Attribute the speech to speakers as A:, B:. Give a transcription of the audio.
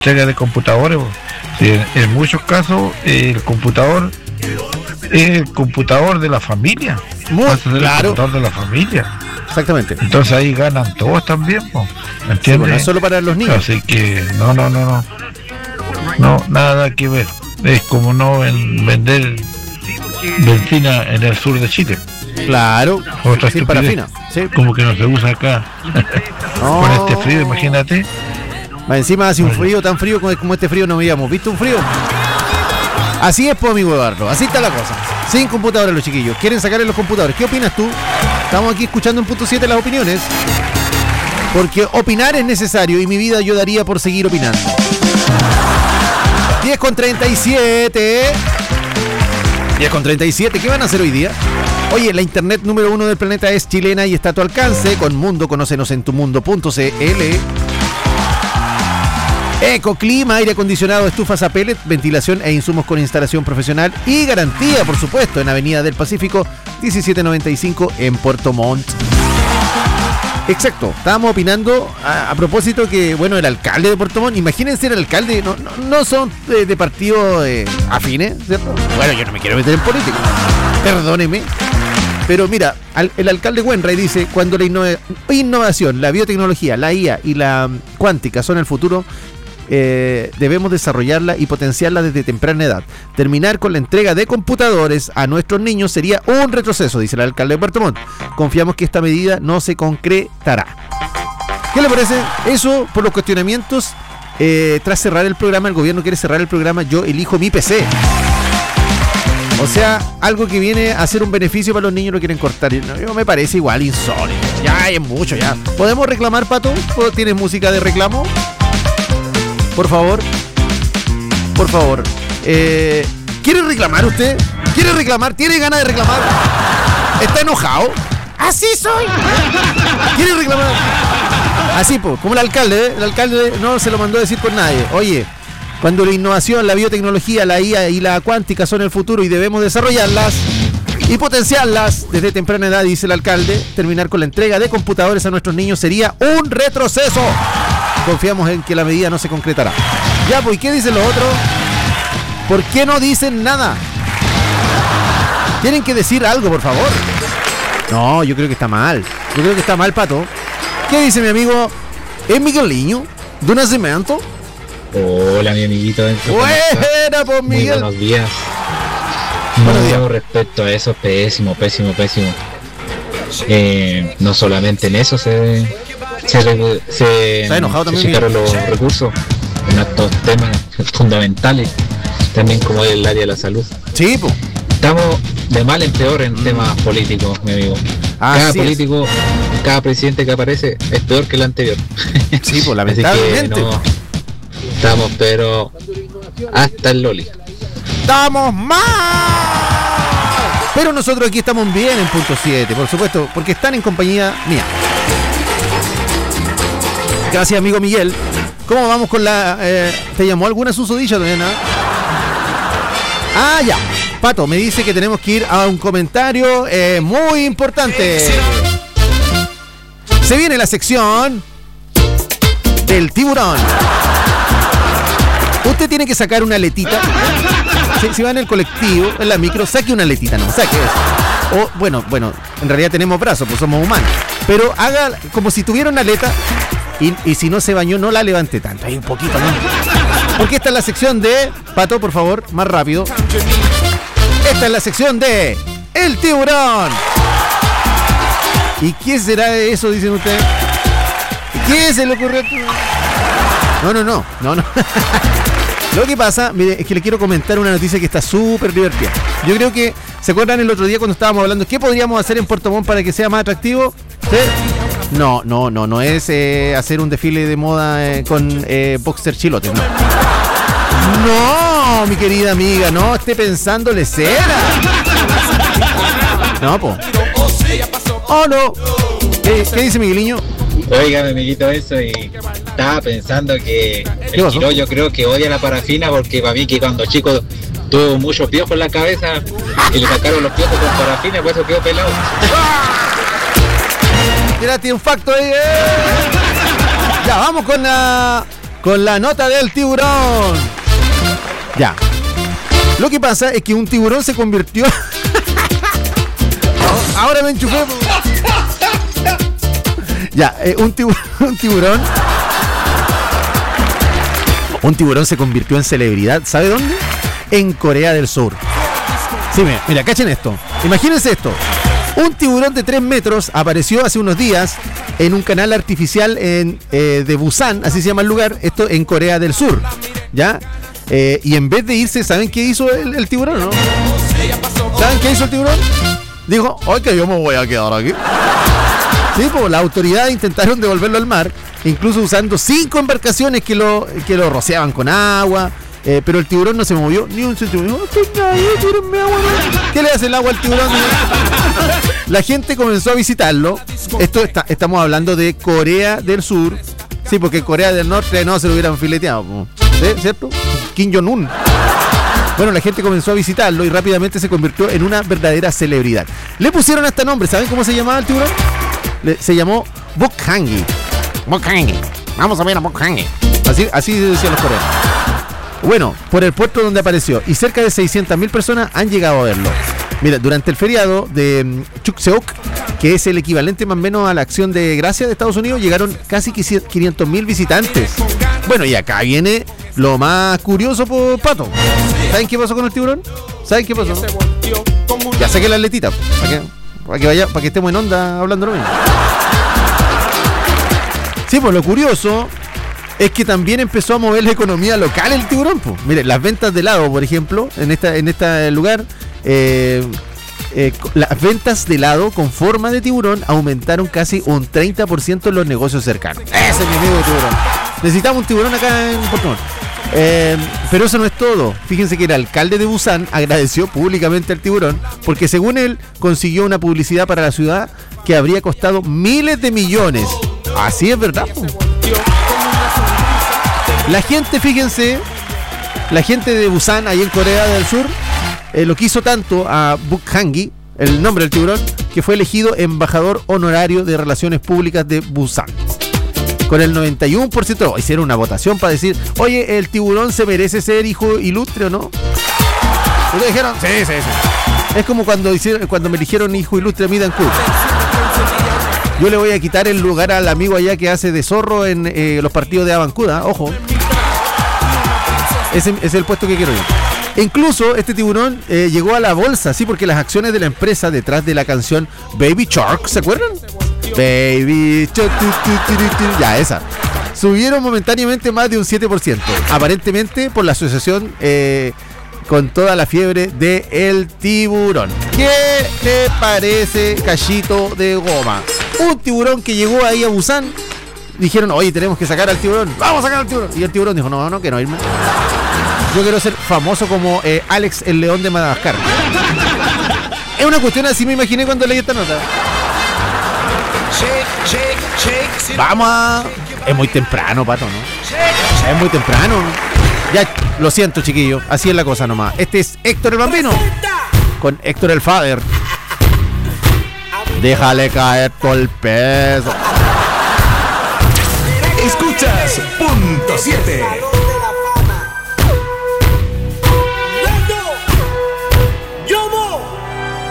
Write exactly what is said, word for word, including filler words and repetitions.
A: entrega de computadores. Sí, en, en muchos casos el computador es el computador de la familia.
B: Muy
A: pasa a ser
B: claro.
A: el computador de la familia.
B: Exactamente.
A: Entonces ahí ganan todos también, ¿me entiendes?
B: Sí, bueno, es solo para los niños.
A: Así que no, no, no, no. No, nada que ver. Es como no en vender benzina en el sur de Chile.
B: Claro.
A: Otra
B: Sí, parafina. Sí.
A: Como que no se usa acá.
B: No.
A: Con este frío, imagínate.
B: Más encima hace un frío tan frío como, como este frío no habíamos visto un frío. Así es, pues, amigo Eduardo. Así está la cosa. Sin computadores los chiquillos. Quieren sacarle los computadores. ¿Qué opinas tú? Estamos aquí escuchando en punto siete las opiniones. Porque opinar es necesario y mi vida yo daría por seguir opinando. diez con treinta y siete. diez con treinta y siete. ¿Qué van a hacer hoy día? Oye, la internet número uno del planeta es chilena y está a tu alcance. Con Mundo, conócenos en tu mundo punto c l. Ecoclima, aire acondicionado, estufas a pellet, ventilación e insumos con instalación profesional y garantía, por supuesto, en Avenida del Pacífico diecisiete noventa y cinco en Puerto Montt. Exacto, estábamos opinando a, a propósito que, bueno, el alcalde de Puerto Montt, imagínense el alcalde, no, no, no son de, de partidos eh, afines, ¿cierto? Bueno, yo no me quiero meter en política, perdóneme. Pero mira, al, el alcalde Wenray dice, cuando la innova, innovación, la biotecnología, la I A y la cuántica son el futuro, eh, debemos desarrollarla y potenciarla desde temprana edad. Terminar con la entrega de computadores a nuestros niños sería un retroceso, dice el alcalde de Puerto Montt. Confiamos que esta medida no se concretará. ¿Qué le parece? Eso por los cuestionamientos. Eh, tras cerrar el programa, el gobierno quiere cerrar el programa Yo Elijo Mi P C. O sea, algo que viene a ser un beneficio para los niños lo quieren cortar. Yo me parece igual insólito. Ya es mucho, ya. ¿Podemos reclamar, Pato? ¿Tienes música de reclamo? Por favor. Por favor. Eh, ¿Quiere reclamar usted? ¿Quiere reclamar? ¿Tiene ganas de reclamar? ¿Está enojado? Así soy. ¿Quiere reclamar? Así, pues, como el alcalde, ¿eh? El alcalde no se lo mandó a decir por nadie. Oye, cuando la innovación, la biotecnología, la I A y la cuántica son el futuro y debemos desarrollarlas y potenciarlas desde temprana edad, dice el alcalde, terminar con la entrega de computadores a nuestros niños sería un retroceso. Confiamos en que la medida no se concretará. Ya, pues, ¿qué dicen los otros? ¿Por qué no dicen nada? Tienen que decir algo, por favor. No, yo creo que está mal. Yo creo que está mal, Pato. ¿Qué dice mi amigo? ¿Es Migueliño? ¿De Nacimiento?
C: Hola, mi amiguito.
B: Buena, pues, Miguel.
C: Muy buenos días.
B: Buenos días.
C: No, respecto a eso, pésimo, pésimo, pésimo. Eh, no solamente en eso se se, se, se,
B: se ha enojado
C: se
B: también
C: checaron los recursos en estos temas fundamentales, también como el área de la salud.
B: Sí, pues.
C: Estamos de mal en peor en temas políticos, mi amigo.
B: Ah,
C: cada
B: sí
C: político, es. cada presidente que aparece es peor que el anterior.
B: Sí, pues, lamentablemente.
C: Así que no, estamos, pero hasta el loli.
B: ¡Estamos mal! Pero nosotros aquí estamos bien en punto siete, por supuesto, porque están en compañía mía. Gracias, amigo Miguel. ¿Cómo vamos con la... Eh, ¿te llamó alguna susodicha todavía, nada? Ah, ya. Pato, me dice que tenemos que ir a un comentario eh, muy importante. Se viene la sección del tiburón. Usted tiene que sacar una letita. Si, si va en el colectivo, en la micro, saque una letita, no, saque eso. O, bueno, bueno, en realidad tenemos brazos, pues somos humanos. Pero haga como si tuviera una aleta y, y si no se bañó, no la levante tanto. Hay un poquito, ¿no? Porque esta es la sección de... Pato, por favor, más rápido. Esta es la sección de... El tiburón. ¿Y qué será eso, dicen ustedes? ¿Qué se le ocurrió a tú? No, no, no, no, no. Lo que pasa, mire, es que le quiero comentar una noticia que está súper divertida. Yo creo que, ¿se acuerdan el otro día cuando estábamos hablando qué podríamos hacer en Puerto Montt para que sea más atractivo? ¿Sí? No, no, no, no es eh, hacer un desfile de moda eh, con eh, boxer chilotes, no. No, mi querida amiga, no esté pensándole cera. No, po. Oh, no. ¿Qué, qué dice Migueliño?
C: Oiga, mi amiguito, eso, y estaba pensando que el Quiro, yo creo que odia la parafina, porque para mí que cuando chico tuvo muchos piojos en la cabeza y le sacaron los piojos con parafina, por eso quedó pelado.
B: Tírate un facto ahí, eh. Ya, vamos con la con la nota del tiburón. Ya. Lo que pasa es que un tiburón se convirtió... Ahora me enchufé. Ya, eh, un, tiburón, un tiburón... Un tiburón se convirtió en celebridad. ¿Sabe dónde? En Corea del Sur. Sí, mira, mira, cachen esto. Imagínense esto. Un tiburón de tres metros apareció hace unos días en un canal artificial en, eh, de Busan, así se llama el lugar, esto en Corea del Sur, ¿ya? Eh, y en vez de irse, ¿saben qué hizo el, el tiburón, no? ¿Saben qué hizo el tiburón? Dijo, oye, que yo me voy a quedar aquí. Sí, pues las autoridades intentaron devolverlo al mar, incluso usando cinco embarcaciones que lo, que lo rociaban con agua. Eh, pero el tiburón no se movió ni un centímetro. ¿Qué le hace el agua al tiburón? La gente comenzó a visitarlo. Esto está, estamos hablando de Corea del Sur. Sí, porque Corea del Norte no se lo hubieran fileteado, ¿sí? ¿Cierto? Kim Jong-un. Bueno, la gente comenzó a visitarlo y rápidamente se convirtió en una verdadera celebridad. Le pusieron hasta nombre. ¿Saben cómo se llamaba el tiburón? Le, se llamó Bokhangi. Bokhangi. Vamos a ver a Bokhangi. Así, así decían los coreanos. Bueno, por el puerto donde apareció, y cerca de seiscientas mil personas han llegado a verlo. Mira, durante el feriado de Chuseok, que es el equivalente más o menos a la Acción de Gracia de Estados Unidos, llegaron casi quinientos mil visitantes. Bueno, y acá viene lo más curioso, por Pato. ¿Saben qué pasó con el tiburón? ¿Saben qué pasó? Ya saqué la atletita, para que, para que vaya, para que estemos en onda hablando lo mismo. Sí, pues lo curioso es que también empezó a mover la economía local el tiburón. Pues. Mire, las ventas de helado, por ejemplo, en esta en este lugar, eh, eh, las ventas de helado con forma de tiburón aumentaron casi un treinta por ciento en los negocios cercanos. Ese es mi amigo tiburón. Necesitamos un tiburón acá en Puerto Montt. Eh, pero eso no es todo. Fíjense que el alcalde de Busan agradeció públicamente al tiburón porque según él consiguió una publicidad para la ciudad que habría costado miles de millones. Así es verdad. Pues. La gente, fíjense, la gente de Busan, ahí en Corea del Sur, eh, lo quiso tanto a Bokhangi, el nombre del tiburón, que fue elegido embajador honorario de Relaciones Públicas de Busan. Con el noventa y uno por ciento, hicieron una votación para decir, oye, ¿el tiburón se merece ser hijo ilustre o no? ¿Ustedes dijeron? Sí, sí, sí. Es como cuando, hicieron, cuando me eligieron hijo ilustre a mí, Dan Cook. Yo le voy a quitar el lugar al amigo allá que hace de zorro en eh, los partidos de Abancuda, ojo. Ese, ese es el puesto que quiero yo. Incluso este tiburón eh, llegó a la bolsa, sí, porque las acciones de la empresa detrás de la canción Baby Shark, ¿se acuerdan? Baby Shark, tu, tu, tu, tu, tu, ya esa. Subieron momentáneamente más de un siete por ciento, aparentemente por la asociación eh, con toda la fiebre de el tiburón. ¿Qué te parece, cachito de goma? Un tiburón que llegó ahí a Busan, dijeron, oye, tenemos que sacar al tiburón, vamos a sacar al tiburón. Y el tiburón dijo, no, no, que no irme. Yo quiero ser famoso como eh, Alex el León de Madagascar. Es una cuestión así, me imaginé cuando leí esta nota. Vamos a... Es muy temprano, Pato, ¿no? Es muy temprano. Ya, lo siento, chiquillo, así es la cosa nomás. Este es Héctor el Bambino con Héctor el Father. Déjale caer todo el peso.
D: Escuchas Punto siete.